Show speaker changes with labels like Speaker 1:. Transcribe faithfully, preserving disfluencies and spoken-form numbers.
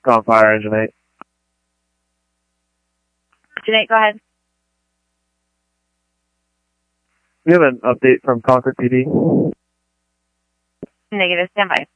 Speaker 1: Call Fire Engine eight.
Speaker 2: Engine eight, go ahead.
Speaker 1: We have an update from Concord P D.
Speaker 2: Negative, stand by.